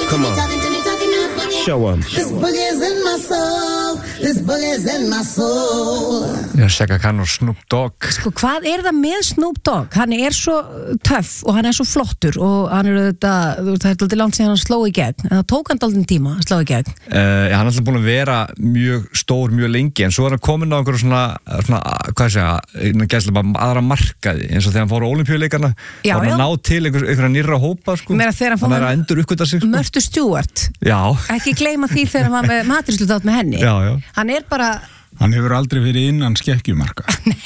Come on. Show 'em. This boogie's in my soul. This boogie's in my soul. Shaka Khan og Snoop Dogg. Sko, hvað það með Snoop Dogg? Hann svo töff og hann svo flottur og hann þetta, það alltaf langt síðan hann sló í gegn, en það tók hann alltaf tíma að slá í gegn. Hann alltaf búin að vera mjög stór, mjög lengi, en svo hann komin á einhverju svona hvað segja, aðra markaði, eins og þegar hann fór á Ólympíuleikana, var hann að ná til einhverja nýrra hópa, sko. Hann að endur uppgöta sig, sko. Mörtu Stewart. Já. Ekki gleyma því þegar hann var með maturslutátt með henni. Já, já. Hann bara... Hann hefur aldrei verið innan skekkjumarka.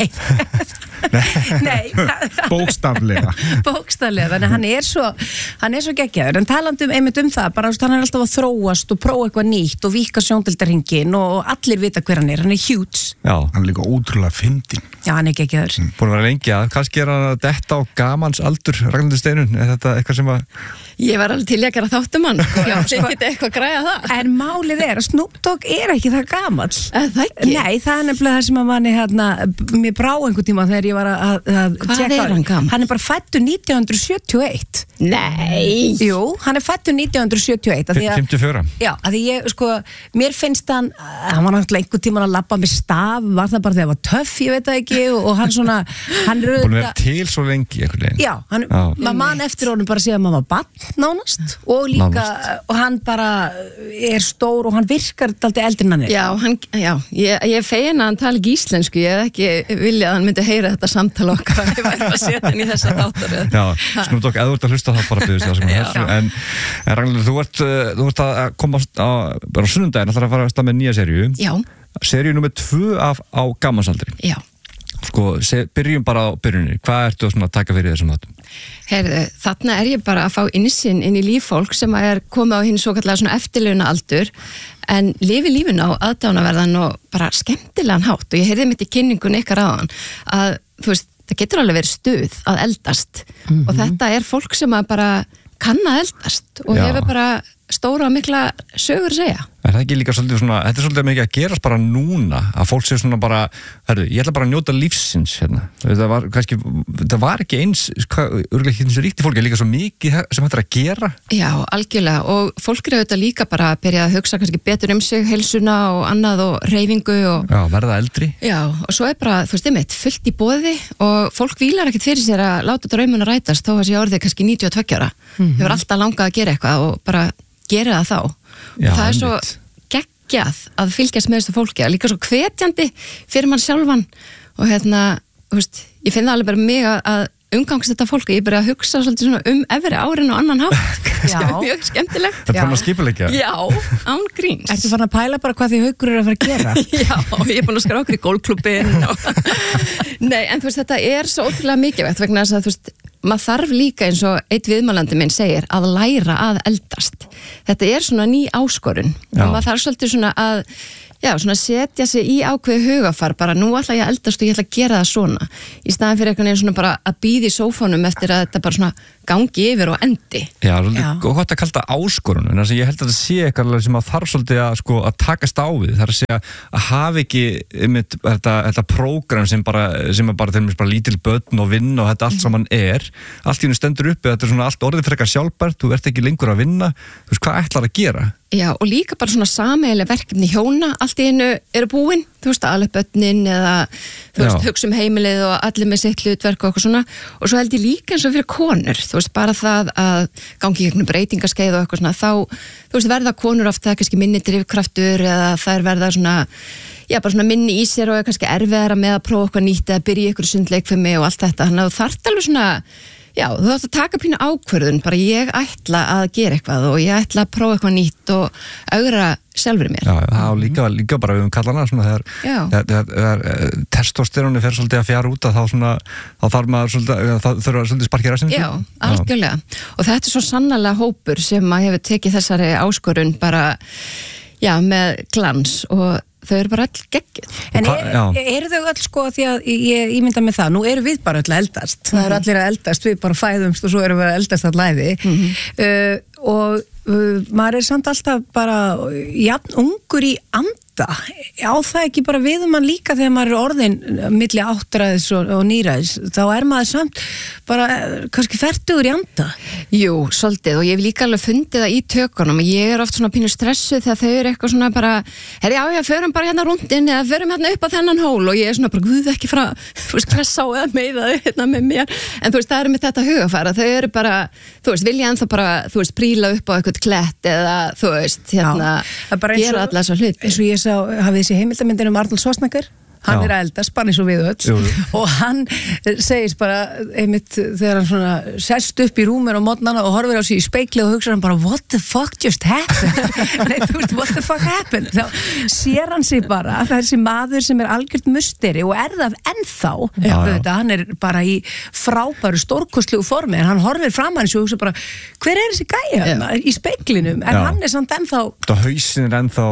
Nei. Bókstaflega. Bókstaflega, þannig hann svo geggjaður, en talandi einmitt það, bara hann alltaf að þróast og prófa eitthvað nýtt og víkka sjóndeildarhringinn og allir vita hver hann er huge. Já. Hann líka ótrúlega fyndinn. Já, hann geggjaður. Búin að vera lengi að, kannski hann að detta á gamans aldur, Ragnhildur Steinunn, þetta eitthvað sem að... Ég var alveg til að gera þáttumann, þið geti eitthvað græða það. En málið að Snoop Dogg ekki það gamall. Það ekki? Nei, það nefnilega það sem að manni mér brá einhver tíma þegar ég var að hvað hann gamall? Hann bara fæddur 1971. Nei! Jú, hann fæddur 1971. 54. Já, að því ég, sko, mér finnst hann var náttúrulega einhver tíma að labba með staf, var það bara þegar það var töff, ég veit það ekki, og hann svona, hann búin að vera til svo lengi einhvern veginn. Já, maður man eftir honum bara síðan maður var barn nánast, og líka, og hann bara stór og hann virkar dálítið eldri en hann er. Já, ég fegin að hann tala ekki íslensku, ég hef ekki viljað að hann myndi heyra þetta samtala okkar að ég væri að setja hann í þessa þáttar. Já, Snoop Dogg, eða þú ert að hlusta það bara byggðist það sem hann en Ragnhildur, þú ert að koma bara á sunnundaginn, ætlar að fara að stað með nýja seríu. Já. Seríu númer 2 á gammonsaldri. Já. Sko, byrjum bara á byrjunni. Hvað ertu að taka fyrir þessum þáttum? Heyrðu, þarna ég bara að fá innsinn inn í líf fólk sem komið á hinn svo kallega svona eftirlauna aldur en lifi lífinu á aðdánaverðan og bara skemmtilegan hátt og ég heyrði mitt í kynningun ykkar áðan að þú veist, það getur alveg verið stuð að eldast og þetta fólk sem að bara kann að eldast og hefur bara stóra og mikla sögur að segja. Er það ekki líka svolítið svona, þetta svolítið mikið að gerast bara núna, að fólk sé svona bara, herru, ég ætla bara að njóta lífsins hérna. Það var ekki eins, örgulega ekki eins ríkt í fólki, líka svo mikið sem þetta að gera. Já, algjörlega, og fólk auðvitað líka bara að byrja að hugsa kannski betur sig, heilsuna og annað og hreyfingu og... Já, verða eldri. Já, og svo bara, þú veist, fullt í boði og fólk vílar ekkert fyrir sér að láta draumuna rætast þó að sé orðið kannski 92 ára. Hefur alltaf langað að gera eitthvað og bara gera það þá. Já, og það svo geggjað að fylgjast með þessu fólki, líka svo hvetjandi fyrir mann sjálfan og þú veist, ég finn það alveg bara mig að umgangst þetta fólk og ég byrja að hugsa svolítið svona efri árin og annan hátt sem mjög skemmtilegt. Það fann að skipuleggja? Já, án gríns. Ertu fann að pæla bara hvað því Haukur að fara að gera? Já, ég búin að skra okkur í gólklúbbin og... Nei, en þú veist, þetta svo ótrúlega mikilvægt vegna þess að þú veist, maður þarf líka eins og einn viðmælandi minn segir að læra að eldast. Þetta svona ný áskorun og maður þarf svolítið svona að svona setja sig í ákveðu hugafar bara nú ætla ég að eldast og ég ætla að gera það svona í staðan fyrir einhvern veginn svona bara að bíða í sófánum eftir að þetta bara svona gangi yfir og endi. Já, svolítið gott að kalla það áskorun en ég held að þetta sé eitthvað sem að þarf svolítið að takast á við, það að segja að hafa ekki þetta prógram sem bara þeim bara lítil börn og vinn og þetta allt saman allt í hennu stendur uppi, þetta svona allt orðið frekar sjálfbært, þú ert ekki lengur að vinna, þú veist hvað ætlar að gera? Já, og líka bara svona sameiginleg verkefni hjóna, allt í hennu eru búin, þú veist, alveg börnin eða, þú veist, hugsa heimilið og allir með sitt hlutverk og eitthvað svona og svo held ég líka eins og fyrir konur, þú veist, bara það að gangi í einhvern breytingaskeið og eitthvað svona, þá, þú veist, verða konur oft það kannski minni drifkraftur eða þær verða svona, bara svona minni í sér og kannski erfiðara með að prófa eitthvað nýtt eða byrja í einhverju sundleikfimi og allt þetta, þannig að þú þarft alveg svona þú þarft að taka pínu ákvörðun bara ég ætla að gera eitthvað og ég ætla að prófa eitthvað nýtt og augra sjálfur mér. Já, það líka bara við kallana svona þegar testosterónu fer svolítið að fjara út að þá þarf maður svolítið sparkir að sinni. Já, algjörlega. Og þetta svo sannarlega hópur sem að hefur tekið þessari áskorun bara með glans og þau eru bara öll geggjuð. En eru þau öll sko, því að ég mynda með það, nú eru við bara öll að eldast, það eru allir að eldast, við bara fæðumst og svo erum við að eldast allæði og maður samt alltaf bara jafn ungur í anda á það ekki bara við mann líka þegar maður orðin milli áttræðis og nýræðis, þá maður samt bara kannski fertugur í anda. Jú, svolítið, og ég hef líka alveg fundið það í tökunum, ég oft svona pínu stressuð þegar þau eitthvað svona bara, já, förum bara hérna rúndin eða förum hérna upp á þennan hól og ég svona bara, guð ekki frá, klessa á eða meiða þau hérna með mér, en það með þetta hugafæra, þau bara, vilja ennþá bara, príla upp á eitthvað klett eða, hérna, gera alla þessa hluti. Eins og ég sá, hafið þessi heimildamyndin Arnold Schwarzenegger, hann að elda, spannis og við öll og hann segist bara einmitt þegar hann svona sest upp í rúmur á mótnana og horfir á sig í speikli og hugsa hann bara, what the fuck just happened what the fuck happened, þá sér hann sig bara að þessi maður sem algjört musteri og það ennþá hann bara í frábæru stórkostlegu formi, en hann horfir fram hann og hugsa bara, hver þessi gæja í speiklinum, en hann samt ennþá hausinn ennþá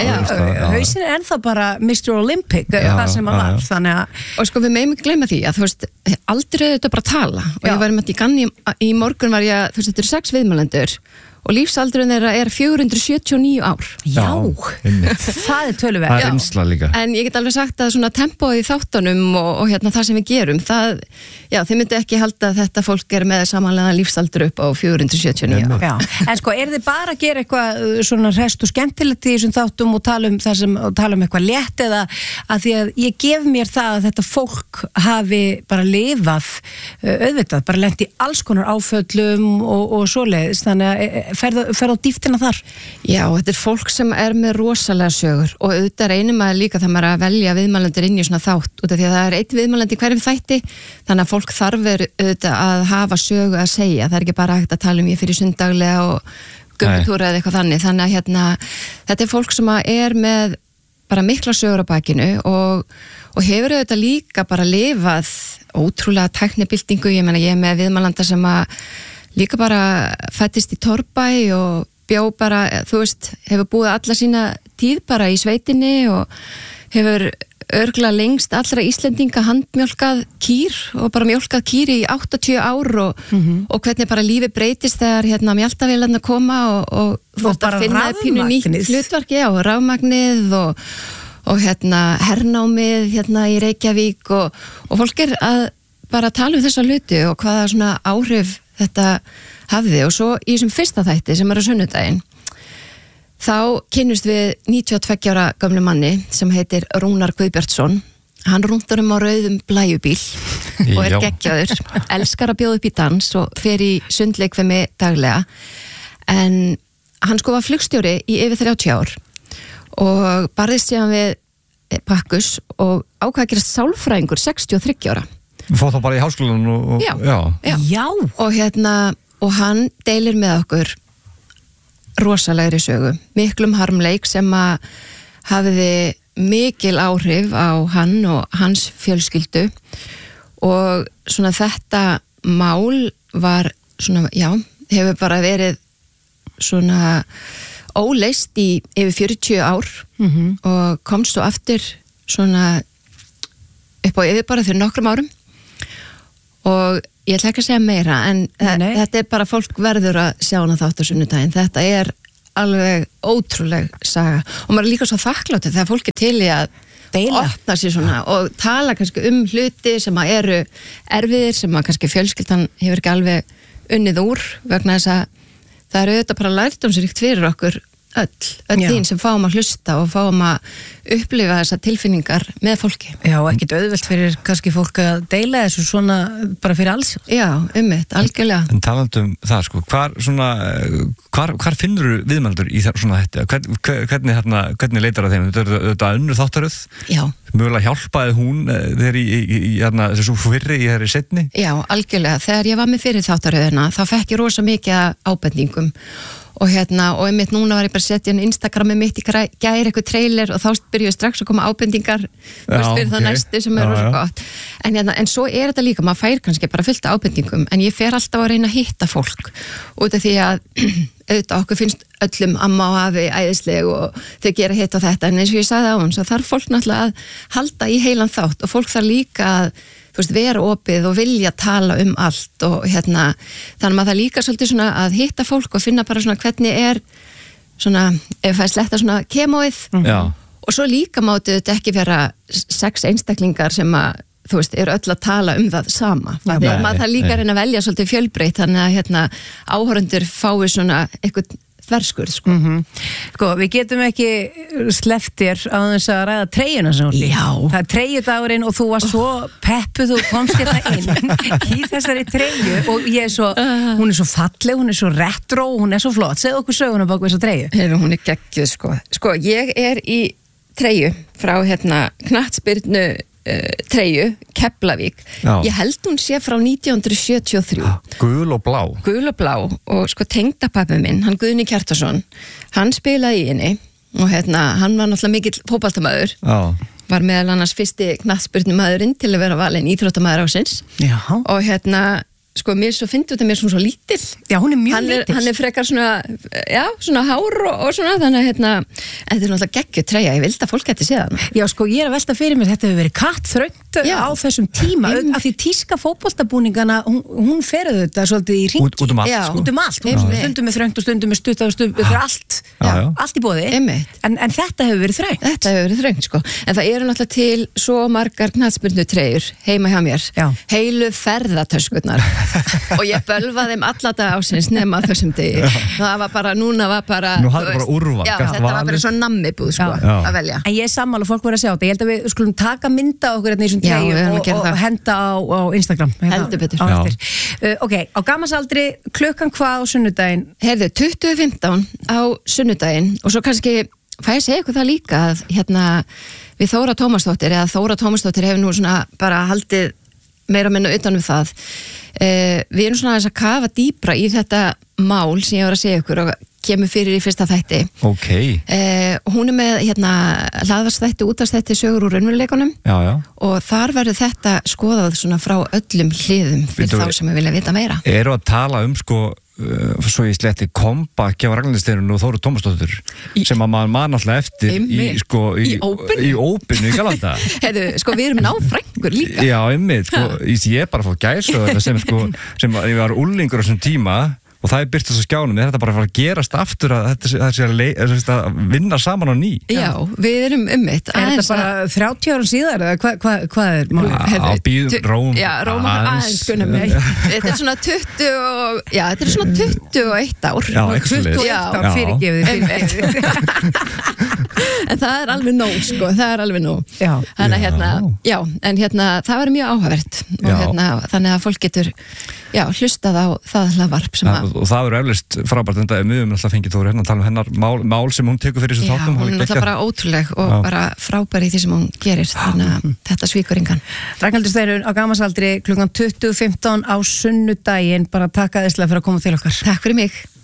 hausinn ennþá bara Mr. Olympic það sem hann var, þannig að og sko við meðum ekki gleyma því að aldrei þetta bara tala og ég var með í ganni í morgun var ég að þetta eru 6 viðmælendur og lífsaldurinn þeirra 479 ár. Já, það töluvert. Það reynsla líka. En ég get alveg sagt að svona tempóið í þáttunum og hérna það sem við gerum, það, þið myndi ekki halda að þetta fólk með samanlega lífsaldur upp á 479 ár. Já, en sko, þið bara að gera eitthvað svona rest og skemmtilegt í þessum þáttum og tala um eitthvað létt eða að því að ég gef mér það að þetta fólk hafi bara lifað auðvitað, bara lent í alls konar áföllum og svoleiðis, þannig að fer á dýftina þar? Já, þetta fólk sem með rosalega sögur og auðvitað reynir maður líka þegar maður að velja viðmælendur inn í svona þátt út af því að það einn viðmælandi í hverjum þætti, þannig að fólk þarf auðvitað að hafa sögu að segja, það ekki bara hægt að tala ég fyrir sundaglega og gummutúra eða eitthvað þannig að hérna, þetta fólk sem með bara mikla sögur á bakinu og hefur auðvitað líka bara lifað ótrúlega tæknibyltingu, ég með viðmælanda sem líka bara fættist í Torfbæ og bjó bara, hefur búið alla sína tíð bara í sveitinni og hefur örgla lengst allra Íslendinga handmjólkað kýr og bara mjólkað kýr í 80 ár og hvernig bara lífi breytist þegar mjáltavélarnar koma og bara finna pínu nýtt hlutverk, rafmagnið og hernámið í Reykjavík og fólk að bara tala þessa hluti og hvaða svona áhrif þetta hafði og svo í þessum fyrsta þætti sem á sunnudaginn þá kynnust við 92 ára gamlu manni sem heitir Rúnar Guðbjartsson, hann rúndar á rauðum blæjubíl og geggjaður, elskar að bjóða upp í dans og fer í sundleik við mig daglega, en hann var flugstjóri í yfir 30 ár og barðist síðan við Pakkus og ákvað að gera sálfræðingur 63 ára. Fóð þá bara í háskólanum Já. Og hann deilir með okkur rosalegri sögu, miklum harmleik sem hafiði mikil áhrif á hann og hans fjölskyldu og svona þetta mál var svona, hefur bara verið svona óleyst í yfir 40 ár og komst svo aftur svona upp á yfir bara fyrir nokkrum árum og ég ætla ekki að segja meira en þetta bara fólk verður að sjá hana þátt á sunnudaginn, þetta alveg ótrúleg saga og maður líka svo þakkláttur þegar fólk til í að opna sér svona og tala kannski hluti sem eru erfiðir, sem kannski fjölskyldan hefur ekki alveg unnið úr vegna þess að það auðvitað bara lærdómsríkt fyrir okkur öll þín sem fáum að hlusta og fáum að upplifa þessar tilfinningar með fólki. Já, ekkert auðvelt fyrir kannski fólk að deila þessu svona bara fyrir alls. Já, algjörlega. En talandum það, hvar finnur þú viðmældur í svona þetta? Hvernig leitar það þeim? Þetta önnur þáttaröð? Já. Mögulega hjálpaði hún þegar í þessu fyrri í þeirri setni? Já, algjörlega. Þegar ég var með fyrir þáttaröðina, þá fekk ég rosa mikið ábendingum og einmitt núna var ég bara að setja Instagrami mitt í gær eitthvað trailer og þá byrjuði strax að koma ábendingar fyrir það næstu sem rosa gott en svo þetta líka, maður fær kannski bara fullt af ábendingum en ég fer alltaf að reyna að hitta fólk út af því að auðvitað okkur finnst öllum amma og afi æðisleg og þau gera hitt og þetta en eins og ég sagði á hann, svo þarf fólk náttúrulega að halda í heilan þátt og fólk þarf líka að þú veist, vera opið og vilja tala allt og hérna, þannig að það líka svolítið svona að hitta fólk og finna bara svona hvernig svona, ef það sletta svona kemóið og svo líka máttu þetta ekki vera 6 einstaklingar sem að þú veist, eru öll að tala það sama. Þegar maður það líka reyna að velja svolítið fjölbreytt, þannig að hérna áhorfendur fái svona eitthvað þverskurð, sko. Sko, við getum ekki sleftir á þess að ræða treyjuna sem hún. Já. Það treyjudagurinn og þú var svo peppuð og komst hérna inn í þessari treyju og ég svo, hún svo falleg, hún svo retro, hún svo flott. Segðu okkur söguna bak við þessa treyju. Hún geggjuð, sko. Sko, ég í treyju frá hérna knattspyrnu treyju, Keflavík. Ég held hún sé frá 1973. Gul og blá. Gul og blá og sko tengdapappi minn, hann Guðni Kjartason, hann spilaði í henni og hérna, hann var náttúrulega mikill fótboltamaður. Var meðal annars fyrsti knattspyrnumaðurinn til að vera valinn íþróttamaður ársins. Og hérna, sko, mér svo finnst þetta mér svona lítill. Já, hún mjög lítill. Hann frekar svona, já, svona hár og svona, þannig að hérna, þetta náttúrulega geggjuð treyja, ég vildi að fólk geti séð hana. Já, sko, ég að velta fyrir mér, þetta hefur verið kattþröngt á þessum tíma, af því tíska fótboltabúningana, hún ferði þetta svolítið í hring. Út allt, sko. Út allt, stundum með þröngt og stundum með stutt allt í boði. En þetta hefur verið þröngt. Þetta hefur verið þröngt, sko. En það eru náttúrulega til svo margar knattspyrnutreyjur heima hjá mér. Heilu ferðatöskurnar. Og ég bölvaði þeim alla dag ásins nema þessum degi. Það var bara, núna var bara Nú hafði bara úrval. Já, þetta var bara svo nammibúð, sko, að velja. En ég sammála, fólk voru að sjá þetta. Ég held að við skulum taka mynda okkur hérna í þessum treyjum og henda á Instagram. Heldur betur. Ok, á gamalsaldri, klukkan hvað á sunnudaginn? Heyrðu, 20:15 á sunnudaginn og svo kannski fæ ég segja ykkur það líka að hérna við Þóra Tómasdóttir hefur nú svona bara haldið meira minna utan það. Við erum svona að kafa dýpra í þetta mál sem ég var að segja ykkur og kemur fyrir í fyrsta þætti. Hún með hérna hlaðvarpsþætti, útvarpsþætti sögur úr raunveruleikunum og þar verður þetta skoðað svona frá öllum hliðum fyrir þá sem vilja vita meira. Eru að tala sko svo ég sletti komba gefa Ragnhildssteinun og Þóru Tómasdóttur sem að maður alltaf eftir í ópinu í Galanda. Heiðu, sko við erum náfrængur líka. Já, einmitt, sko, ég bara fór gæsöður sem ég var úlingur á þessum tíma og það byrst á skjánum, þetta bara að fara að gerast aftur að þetta sé að vinna saman á ný. Já, við erum einmitt. Er þetta bara 30 árum síðar eða hvað er málið? Á býðum róm. Já, róm aðeins skunum mig. Þetta er svona 21 ár. Já, ekki 21 ár fyrirgefið. En það er alveg nóg, sko, það er alveg nóg. Þannig að hérna, já, en hérna það var mjög áhugavert og hérna þannig að fólk getur hlustað á það hlaðvarp sem að og það verður eflaust frábært en það er mjög alltaf fengið Þóru hérna að tala um hennar mál sem hún tekur fyrir þessu þáttum. Já, hún er alltaf bara ótrúleg og bara frábær í því sem hún gerir þannig að þetta svíkur engan. Ragnhildur á gamalsaldri klukkan 20:15 á sunnudaginn, bara takk aðeinslega fyrir að koma til okkar. Takk fyrir mig.